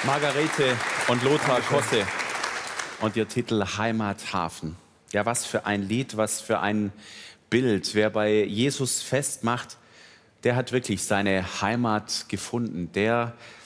Margarete und Lothar Kosse und ihr Titel Heimathafen. Ja, was für ein Lied, was für ein Bild. Wer bei Jesus festmacht, der hat wirklich seine Heimat gefunden. Der